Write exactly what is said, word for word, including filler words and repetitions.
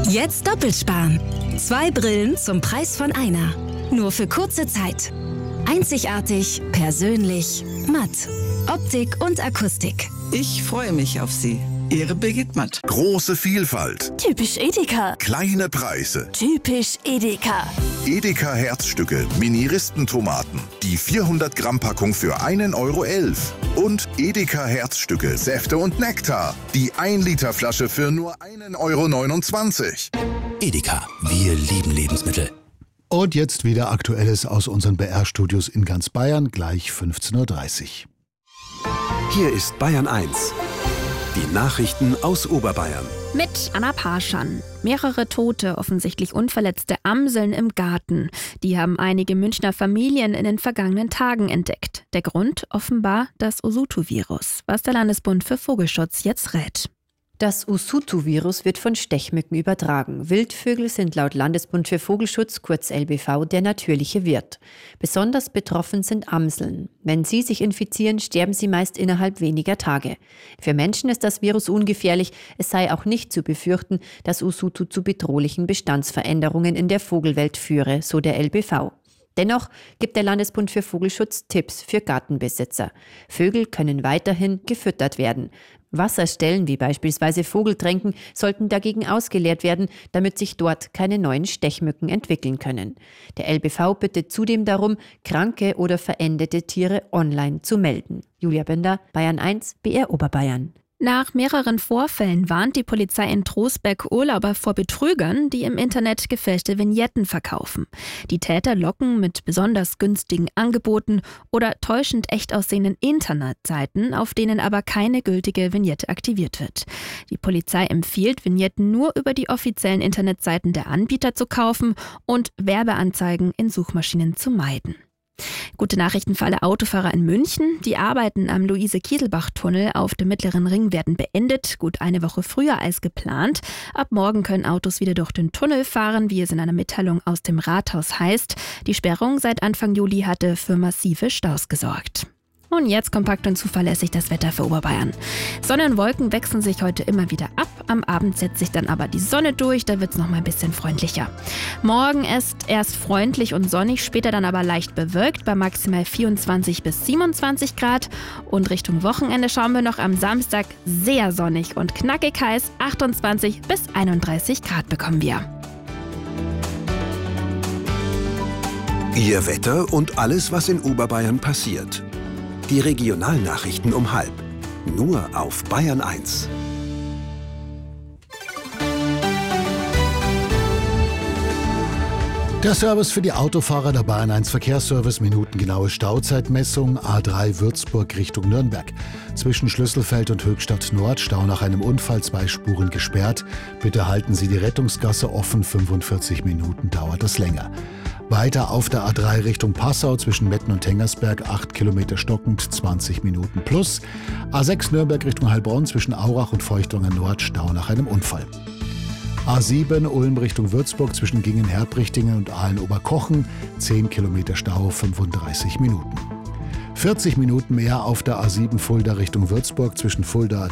Jetzt doppelt sparen. Zwei Brillen zum Preis von einer. Nur für kurze Zeit. Einzigartig, persönlich, matt. Optik und Akustik. Ich freue mich auf Sie. Ihre Birgit Matt. Große Vielfalt. Typisch Edeka. Kleine Preise. Typisch Edeka. Edeka Herzstücke, Mini-Ristentomaten. Die vierhundert Gramm Packung für einen Euro elf. Und Edeka Herzstücke, Säfte und Nektar. Die ein Liter Flasche für nur einen Euro neunundzwanzig. Edeka, wir lieben Lebensmittel. Und jetzt wieder Aktuelles aus unseren B R-Studios in ganz Bayern, gleich fünfzehn Uhr dreißig. Hier ist Bayern eins. Die Nachrichten aus Oberbayern. Mit Anna Parschan. Mehrere tote, offensichtlich unverletzte Amseln im Garten. Die haben einige Münchner Familien in den vergangenen Tagen entdeckt. Der Grund offenbar das Usutu-Virus, was der Landesbund für Vogelschutz jetzt rät. Das Usutu-Virus wird von Stechmücken übertragen. Wildvögel sind laut Landesbund für Vogelschutz, kurz L B V, der natürliche Wirt. Besonders betroffen sind Amseln. Wenn sie sich infizieren, sterben sie meist innerhalb weniger Tage. Für Menschen ist das Virus ungefährlich. Es sei auch nicht zu befürchten, dass Usutu zu bedrohlichen Bestandsveränderungen in der Vogelwelt führe, so der L B V. Dennoch gibt der Landesbund für Vogelschutz Tipps für Gartenbesitzer. Vögel können weiterhin gefüttert werden. Wasserstellen wie beispielsweise Vogeltränken sollten dagegen ausgeleert werden, damit sich dort keine neuen Stechmücken entwickeln können. Der L B V bittet zudem darum, kranke oder verendete Tiere online zu melden. Julia Bender, Bayern eins, B R Oberbayern. Nach mehreren Vorfällen warnt die Polizei in Trostberg Urlauber vor Betrügern, die im Internet gefälschte Vignetten verkaufen. Die Täter locken mit besonders günstigen Angeboten oder täuschend echt aussehenden Internetseiten, auf denen aber keine gültige Vignette aktiviert wird. Die Polizei empfiehlt, Vignetten nur über die offiziellen Internetseiten der Anbieter zu kaufen und Werbeanzeigen in Suchmaschinen zu meiden. Gute Nachrichten für alle Autofahrer in München. Die Arbeiten am Luise-Kieselbach-Tunnel auf dem Mittleren Ring werden beendet, gut eine Woche früher als geplant. Ab morgen können Autos wieder durch den Tunnel fahren, wie es in einer Mitteilung aus dem Rathaus heißt. Die Sperrung seit Anfang Juli hatte für massive Staus gesorgt. Und jetzt kompakt und zuverlässig das Wetter für Oberbayern. Sonne und Wolken wechseln sich heute immer wieder ab. Am Abend setzt sich dann aber die Sonne durch, da wird es noch mal ein bisschen freundlicher. Morgen ist erst freundlich und sonnig, später dann aber leicht bewölkt bei maximal vierundzwanzig bis siebenundzwanzig Grad. Und Richtung Wochenende schauen wir noch am Samstag sehr sonnig und knackig heiß. achtundzwanzig bis einunddreißig Grad bekommen wir. Ihr Wetter und alles, was in Oberbayern passiert. Die Regionalnachrichten um halb. Nur auf Bayern eins. Der Service für die Autofahrer, der Bayern eins Verkehrsservice, minutengenaue Stauzeitmessung, A drei Würzburg Richtung Nürnberg. Zwischen Schlüsselfeld und Höchstadt Nord, Stau nach einem Unfall, zwei Spuren gesperrt. Bitte halten Sie die Rettungsgasse offen, fünfundvierzig Minuten dauert es länger. Weiter auf der A drei Richtung Passau zwischen Metten und Tengersberg, acht Kilometer stockend, zwanzig Minuten plus. A sechs Nürnberg Richtung Heilbronn zwischen Aurach und Feuchtwanger Nord, Stau nach einem Unfall. A sieben Ulm Richtung Würzburg zwischen Gingen-Herbrichtingen und Aalen-Oberkochen, zehn Kilometer Stau, fünfunddreißig Minuten. vierzig Minuten mehr auf der A sieben Fulda Richtung Würzburg zwischen Fulda